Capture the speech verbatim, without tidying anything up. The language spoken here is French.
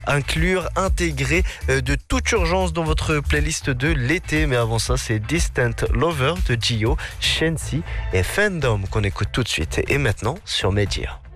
inclure, intégrer euh, de toute urgence dans votre playlist de l'été. Mais avant ça, c'est Distant Lover de Gio, Shensi et Fandom qu'on écoute tout de suite. Et maintenant sur Media.